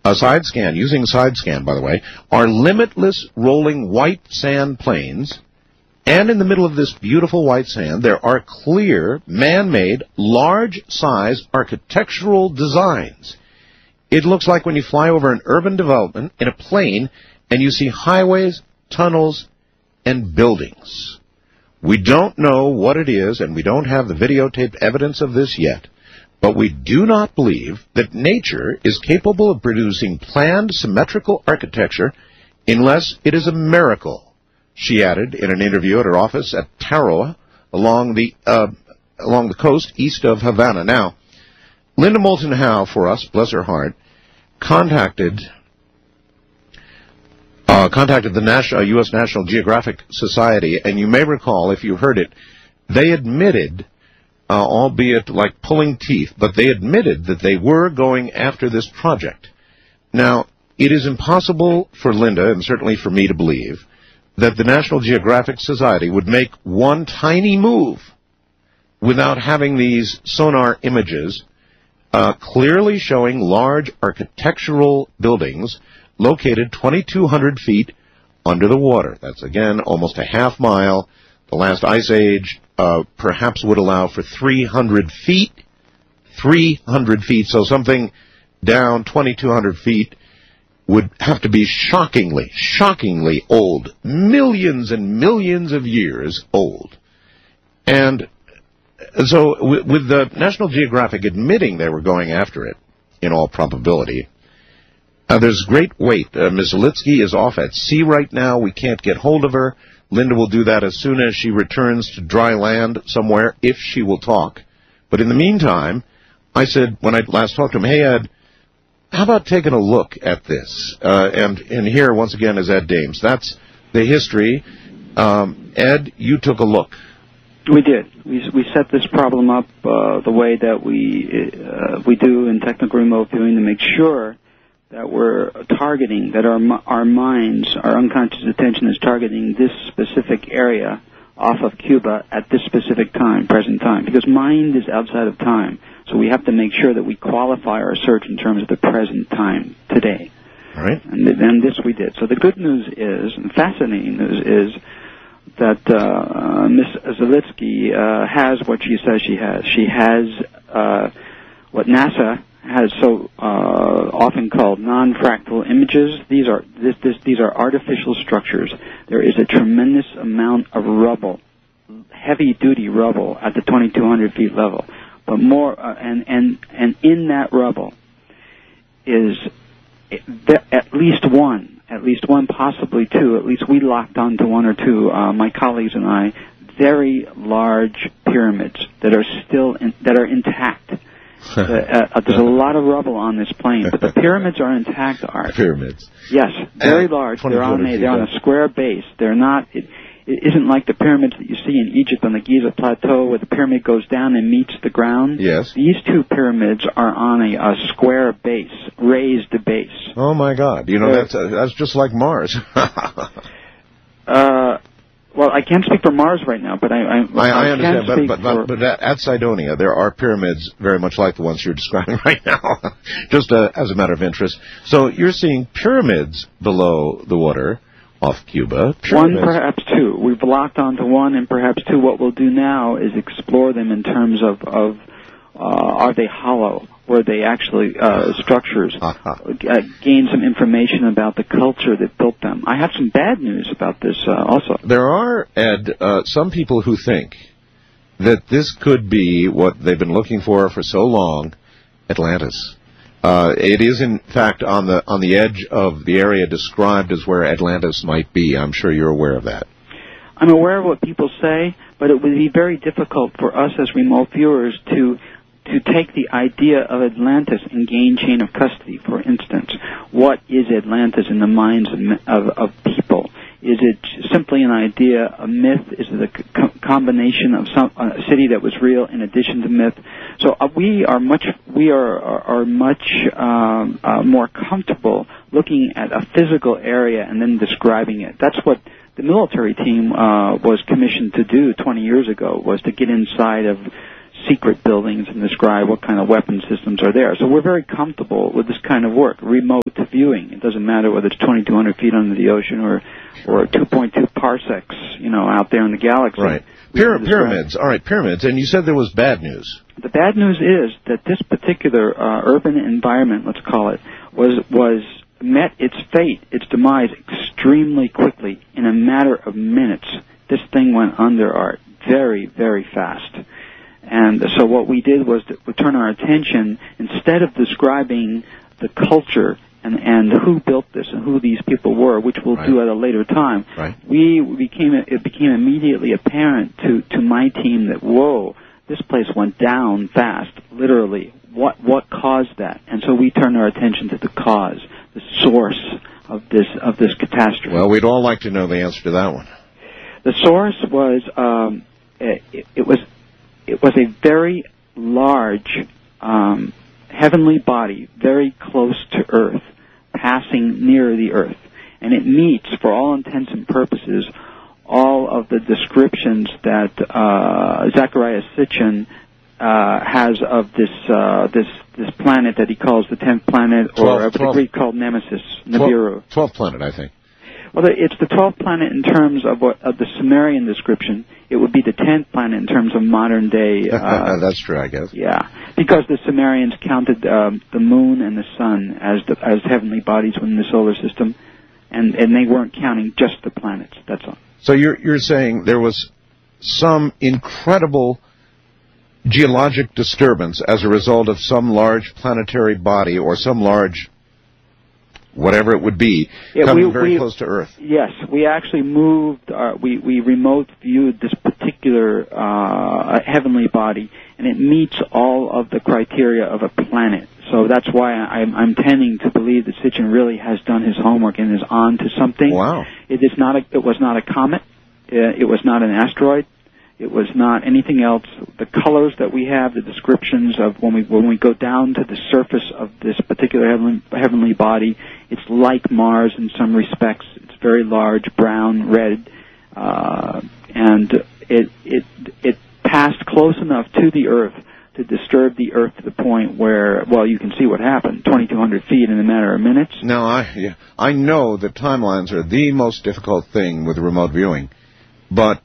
a side scan, using side scan, by the way, are limitless rolling white sand plains, and in the middle of this beautiful white sand, there are clear, man-made, large-size architectural designs. It looks like when you fly over an urban development in a plane and you see highways, tunnels, and buildings. We don't know what it is, and we don't have the videotaped evidence of this yet, but we do not believe that nature is capable of producing planned, symmetrical architecture unless it is a miracle, she added in an interview at her office at Tarawa along the coast east of Havana. Now, Linda Moulton Howe, for us, bless her heart, contacted the U.S. National Geographic Society, and you may recall, if you heard it, they admitted, albeit like pulling teeth, but they admitted that they were going after this project. Now, it is impossible for Linda, and certainly for me, to believe that the National Geographic Society would make one tiny move without having these sonar images clearly showing large architectural buildings located 2,200 feet under the water. That's, again, almost a half mile. The last ice age perhaps would allow for 300 feet. 300 feet, so something down 2,200 feet would have to be shockingly old, millions and millions of years old. And so with the National Geographic admitting they were going after it, in all probability, there's great weight. Ms. Zalitsky is off at sea right now. We can't get hold of her. Linda will do that as soon as she returns to dry land somewhere, if she will talk. But in the meantime, I said, when I last talked to him, hey, Ed, how about taking a look at this? And here, once again, is Ed Dames. That's the history. Ed, you took a look. We did. We set this problem up the way that we do in technical remote viewing to make sure that we're targeting, that our minds, our unconscious attention is targeting this specific area off of Cuba at this specific time, present time, because mind is outside of time. So we have to make sure that we qualify our search in terms of the present time, today. All right. And this we did. So the good news is, and fascinating news is, that Ms. Zalitsky has what she says she has. She has what NASA has so often called non-fractal images. These are artificial structures. There is a tremendous amount of rubble, heavy-duty rubble at the 2,200 feet level. But more, and in that rubble is at least one, possibly two. At least we locked onto one or two. My colleagues and I, very large pyramids that are intact. There's a lot of rubble on this plane, but the pyramids are intact. Art. Pyramids. Yes, very large. They're on a square base. They're not. It isn't like the pyramids that you see in Egypt on the Giza Plateau where the pyramid goes down and meets the ground. Yes. These two pyramids are on a square base, raised base. Oh, my God. You know, that's just like Mars. Well, I can't speak for Mars right now, but I understand. But at Cydonia, there are pyramids very much like the ones you're describing right now, just as a matter of interest. So you're seeing pyramids below the water off Cuba. One, perhaps two. We've locked onto one and perhaps two. What we'll do now is explore them in terms of are they hollow? Were they actually structures? Gain some information about the culture that built them. I have some bad news about this also. There are, Ed, some people who think that this could be what they've been looking for so long, Atlantis. It is, in fact, on the edge of the area described as where Atlantis might be. I'm sure you're aware of that. I'm aware of what people say, but it would be very difficult for us as remote viewers to take the idea of Atlantis and gain chain of custody. For instance, what is Atlantis in the minds of people? Is it simply an idea, a myth? Is it a combination of a city that was real in addition to myth? So we are much more comfortable looking at a physical area and then describing it. That's what the military team was commissioned to do 20 years ago, was to get inside of secret buildings and describe what kind of weapon systems are there. So we're very comfortable with this kind of work, remote viewing. It doesn't matter whether it's 2,200 feet under the ocean or 2.2 parsecs, out there in the galaxy. Right. Pyramids. All right, pyramids. And you said there was bad news. The bad news is that this particular urban environment, let's call it, was met its fate, its demise, extremely quickly. In a matter of minutes, this thing went under, Art, very, very fast. And so what we did was to turn our attention, instead of describing the culture and who built this and who these people were, which we'll do at a later time, it became immediately apparent to my team that, whoa, this place went down fast, literally. What caused that? And so we turned our attention to the cause, the source of this catastrophe. Well, we'd all like to know the answer to that one. The source was it was a very large heavenly body, very close to Earth, passing near the Earth, and it meets, for all intents and purposes, all of the descriptions that Zecharia Sitchin has of this planet that he calls the 10th planet, or the Greek called Nemesis, Nibiru. 12th planet, I think. Well, it's the 12th planet in terms of the Sumerian description. It would be the 10th planet in terms of modern day. That's true, I guess. Yeah, because the Sumerians counted the moon and the sun as heavenly bodies within the solar system, and they weren't counting just the planets. That's all. So you're saying there was some incredible geologic disturbance as a result of some large planetary body or some large whatever it would be, coming very close to Earth. Yes, we actually moved, we remote viewed this particular heavenly body, and it meets all of the criteria of a planet. So that's why I'm tending to believe that Sitchin really has done his homework and is on to something. Wow. It was not a comet. It was not an asteroid. It was not anything else. The colors that we have, the descriptions of when we go down to the surface of this particular heavenly body, it's like Mars in some respects. It's very large, brown, red, and it passed close enough to the Earth to disturb the Earth to the point where, well, you can see what happened, 2,200 feet in a matter of minutes. Now, I know that timelines are the most difficult thing with remote viewing, but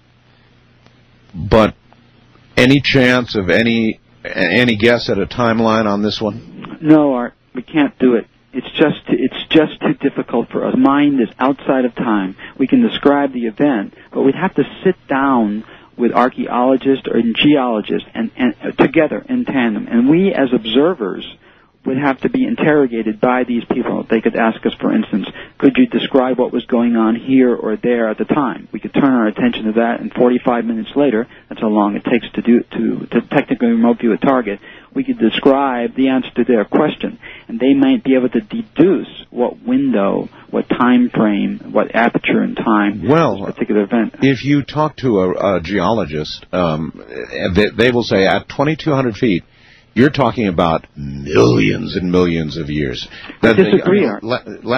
any chance of any guess at a timeline on this one? No, Art, we can't do it. It's just too difficult for us. Mind is outside of time. We can describe the event, but we'd have to sit down with archaeologists or geologists and together in tandem. And we, as observers, would have to be interrogated by these people. They could ask us, for instance, could you describe what was going on here or there at the time? We could turn our attention to that, and 45 minutes later, that's how long it takes to technically remote view a target, we could describe the answer to their question, and they might be able to deduce what window, what time frame, what aperture in time this particular event. If you talk to a geologist, they will say at 2,200 feet, you're talking about millions and millions of years. I disagree, Art.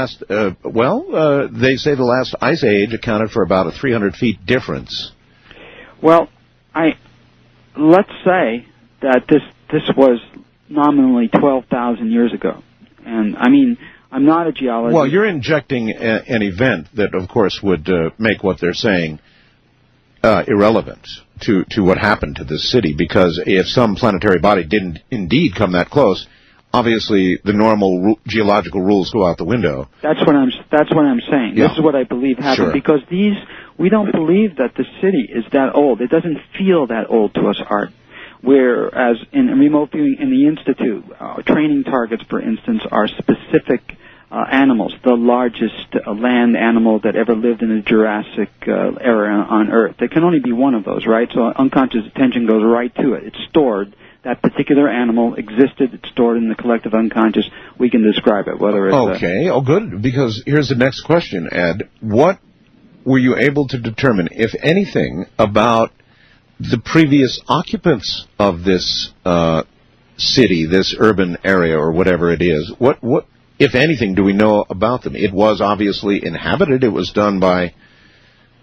They say the last ice age accounted for about a 300 feet difference. Well, let's say that this was nominally 12,000 years ago. And, I mean, I'm not a geologist. Well, you're injecting an event that, of course, would make what they're saying irrelevant to what happened to this city, because if some planetary body didn't indeed come that close, obviously the normal geological rules go out the window. That's what I'm saying. Yeah. This is what I believe happened, because we don't believe that the city is that old. It doesn't feel that old to us, Art. Whereas in remote viewing in the Institute, training targets, for instance, are specific animals, the largest land animal that ever lived in the Jurassic era on Earth. There can only be one of those, right? So unconscious attention goes right to it. It's stored. That particular animal existed. It's stored in the collective unconscious. We can describe it, whether it's... Okay. Good. Because here's the next question, Ed. What were you able to determine, if anything, about the previous occupants of this city, this urban area, or whatever it is? What, if anything, do we know about them? It was obviously inhabited. It was done by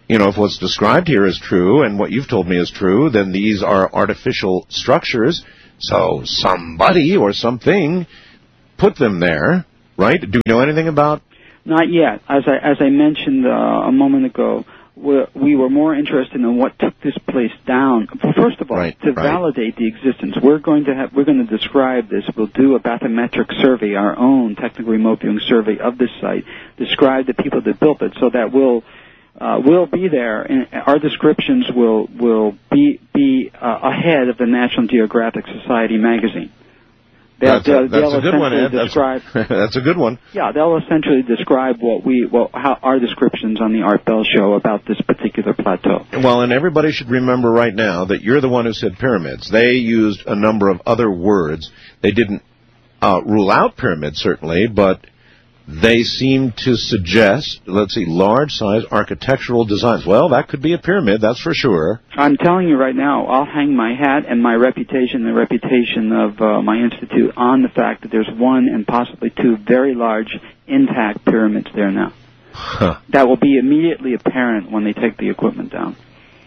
if what's described here is true and what you've told me is true, then these are artificial structures. So somebody or something put them there, right? Do you know anything about? Not yet. As I mentioned a moment ago, we were more interested in what took this place down. First of all, to validate the existence, we're going to describe this. We'll do a bathymetric survey, our own technical remote viewing survey of this site, describe the people that built it, so that we'll be there, and our descriptions will be ahead of the National Geographic Society magazine. That's a good one, Ed. That's a good one. Yeah, they'll essentially describe how our descriptions on the Art Bell Show about this particular plateau. Well, and everybody should remember right now that you're the one who said pyramids. They used a number of other words. They didn't rule out pyramids, certainly, but they seem to suggest, large-size architectural designs. Well, that could be a pyramid, that's for sure. I'm telling you right now, I'll hang my hat and my reputation, the reputation of my institute, on the fact that there's one and possibly two very large intact pyramids there now. Huh. That will be immediately apparent when they take the equipment down.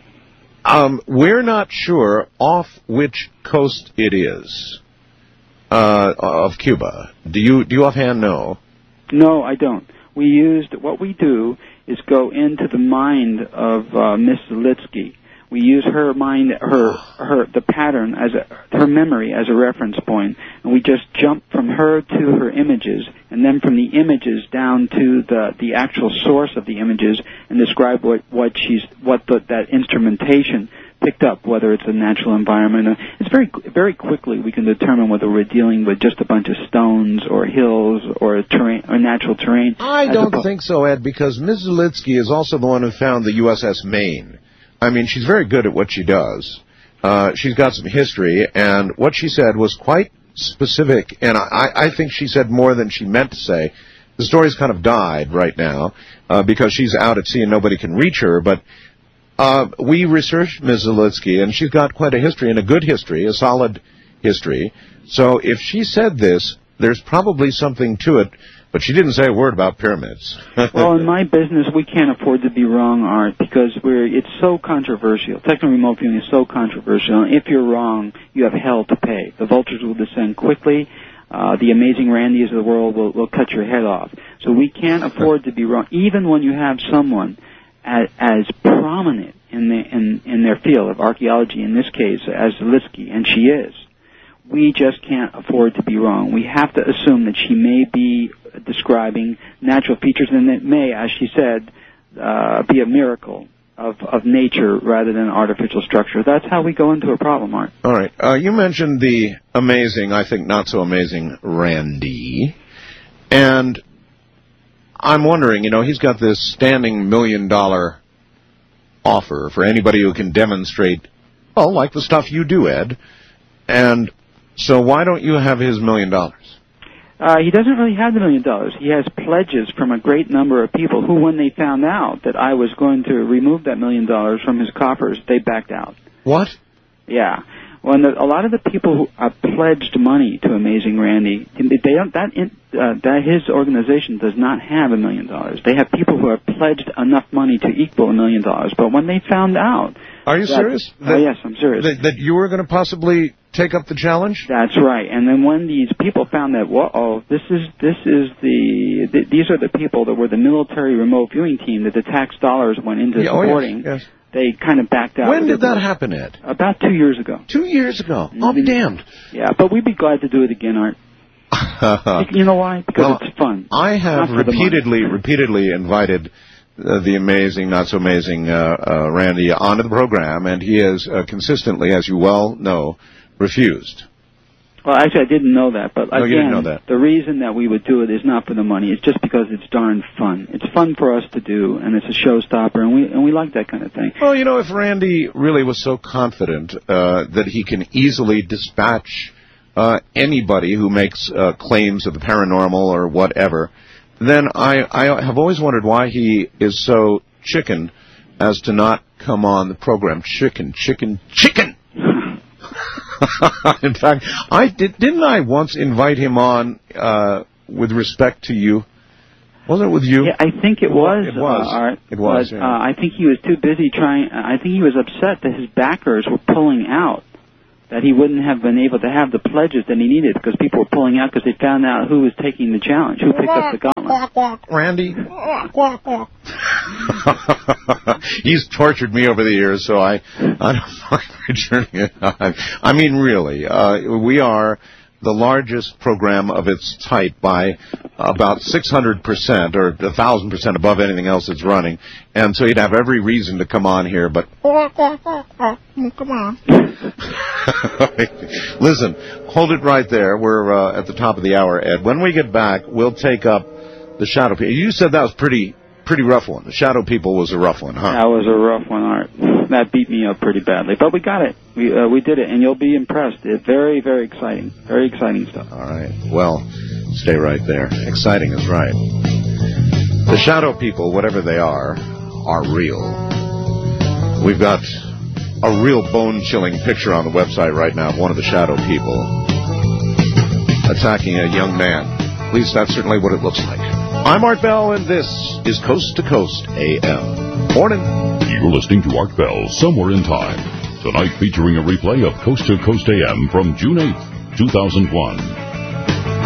We're not sure off which coast it is of Cuba. Do you offhand know? No, I don't. What we do is go into the mind of Miss Zalitsky. We use her mind, the pattern her memory as a reference point, and we just jump from her to her images, and then from the images down to the actual source of the images, and describe what that instrumentation picked up, whether it's a natural environment. It's very quickly we can determine whether we're dealing with just a bunch of stones or hills or terrain or natural terrain. I don't think so, Ed, because Ms. Zalitsky is also the one who found the USS Maine. I mean, she's very good at what she does. She's got some history, and what she said was quite specific, and I think she said more than she meant to say. The story's kind of died right now because she's out at sea and nobody can reach her, but we researched Ms. Zalitsky, and she's got quite a history, and a good history, a solid history. So if she said this, there's probably something to it, but she didn't say a word about pyramids. Well, in my business, we can't afford to be wrong, Art, because it's so controversial. Technical remote viewing is so controversial, and if you're wrong, you have hell to pay. The vultures will descend quickly. The amazing Randys of the world will cut your head off. So we can't afford to be wrong, even when you have someone as prominent in their field of archaeology, in this case, as Zalitsky, and she is. We just can't afford to be wrong. We have to assume that she may be describing natural features, and it may, as she said, be a miracle of nature rather than artificial structure. That's how we go into a problem, Art. All right. You mentioned the amazing, I think not so amazing, Randy, and I'm wondering, he's got this standing $1 million offer for anybody who can demonstrate, well, like the stuff you do, Ed. And so why don't you have his $1 million? He doesn't really have the $1 million. He has pledges from a great number of people who, when they found out that I was going to remove that $1 million from his coffers, they backed out. What? Yeah. Well, a lot of the people who have pledged money to Amazing Randy, they don't. That his organization does not have $1 million. They have people who have pledged enough money to equal $1 million. But when they found out, are you serious? Yes, I'm serious. That you were going to possibly take up the challenge? That's right. And then when these people found that, these are the people that were the military remote viewing team that the tax dollars went into supporting. Yes. They kind of backed out. When did that happen, Ed? About 2 years ago. 2 years ago? I'll be damned. Yeah, but we'd be glad to do it again, Art. You know why? Because it's fun. I have repeatedly invited the amazing, not so amazing Randy onto the program, and he has consistently, as you well know, refused. Well, actually, I didn't know that, but again, you didn't know that. The reason that we would do it is not for the money. It's just because it's darn fun. It's fun for us to do, and it's a showstopper, and we like that kind of thing. Well, if Randy really was so confident that he can easily dispatch anybody who makes claims of the paranormal or whatever, then I have always wondered why he is so chicken as to not come on the program. Chicken! In fact, didn't I once invite him on with respect to you? Wasn't it with you? Yeah, I think it was. It was. Art, it was. But, I think he was too busy trying. I think he was upset that his backers were pulling out, that he wouldn't have been able to have the pledges that he needed because people were pulling out because they found out who was taking the challenge, who picked up the gauntlet. Randy? He's tortured me over the years, so I don't mind returning it. I mean, really, we are the largest program of its type by about 600% or 1,000% above anything else that's running, and so you'd have every reason to come on here, but... Come on. Listen, hold it right there. We're at the top of the hour, Ed. When we get back, we'll take up the Shadow People. You said that was pretty rough one. The Shadow People was a rough one, huh? That was a rough one, Art. That beat me up pretty badly. But we got it. We did it, and you'll be impressed. It's very, very exciting. Very exciting stuff. All right. Well, stay right there. Exciting is right. The Shadow People, whatever they are real. We've got a real bone-chilling picture on the website right now of one of the Shadow People attacking a young man. At least that's certainly what it looks like. I'm Art Bell, and this is Coast to Coast AM. Morning. You're listening to Art Bell, Somewhere in Time. Tonight featuring a replay of Coast to Coast AM from June 8th, 2001.